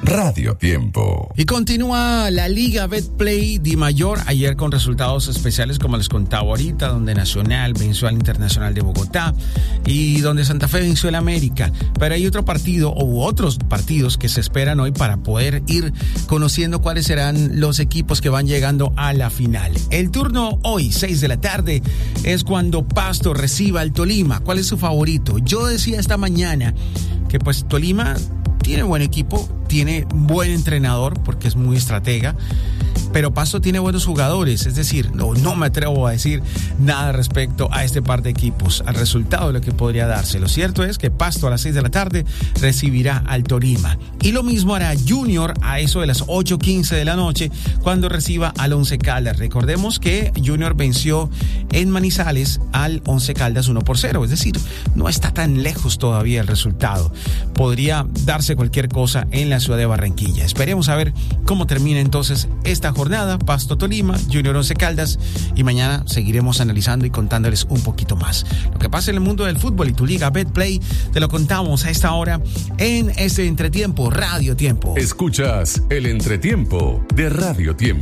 Radio Tiempo. Y continúa la Liga Betplay Di Mayor, ayer con resultados especiales como les contaba ahorita, donde Nacional venció al Internacional de Bogotá y donde Santa Fe venció al América. Pero hay otro partido u otros partidos que se esperan hoy para poder ir conociendo cuáles serán los equipos que van llegando a la final. El turno hoy, 6 de la tarde, es cuando Pasto reciba al Tolima. ¿Cuál es su favorito? Yo decía esta mañana que pues Tolima tiene buen equipo, tiene buen entrenador porque es muy estratega, pero Pasto tiene buenos jugadores, es decir, no me atrevo a decir nada respecto a este par de equipos, al resultado de lo que podría darse. Lo cierto es que Pasto a las 6 de la tarde recibirá al Tolima. Y lo mismo hará Junior a eso de las 8:15 de la noche cuando reciba al Once Caldas. Recordemos que Junior venció en Manizales al Once Caldas 1-0, es decir, no está tan lejos todavía el resultado. Podría darse cualquier cosa en la ciudad de Barranquilla. Esperemos a ver cómo termina entonces esta jornada, Pasto Tolima, Junior Once Caldas, y mañana seguiremos analizando y contándoles un poquito más. Lo que pasa en el mundo del fútbol y tu liga Betplay, te lo contamos a esta hora en este entretiempo, Radio Tiempo. Escuchas el entretiempo de Radio Tiempo.